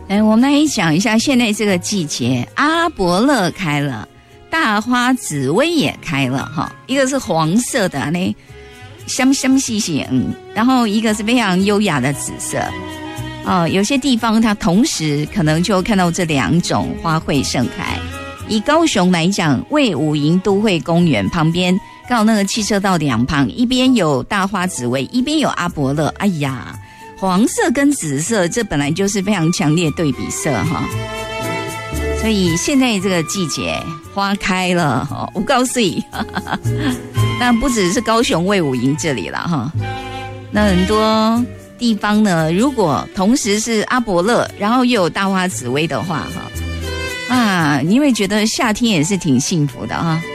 我们来讲一下现在这个季节，阿伯乐开了，大花紫薇也开了哈，一个是黄色的呢，香香细细，然后一个是非常优雅的紫色。有些地方它同时可能就看到这两种花卉盛开。以高雄来讲，卫武营都会公园旁边，刚好那个汽车道两旁，一边有大花紫薇，一边有阿伯乐。哎呀，黄色跟紫色，这本来就是非常强烈对比色哈。所以现在这个季节花开了，我告诉你，那不只是高雄卫武营这里了哈，那很多地方呢，如果同时是阿伯乐，然后又有大花紫薇的话哈。你会觉得夏天也是挺幸福的哈。